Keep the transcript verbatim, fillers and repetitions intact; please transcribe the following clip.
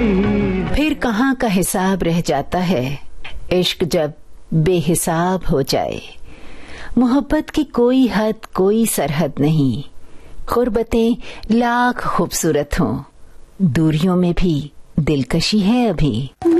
फिर कहाँ का हिसाब रह जाता है इश्क जब बेहिसाब हो जाए। मोहब्बत की कोई हद कोई सरहद नहीं, गुर्बतें लाख खूबसूरत हों, दूरियों में भी दिलकशी है अभी।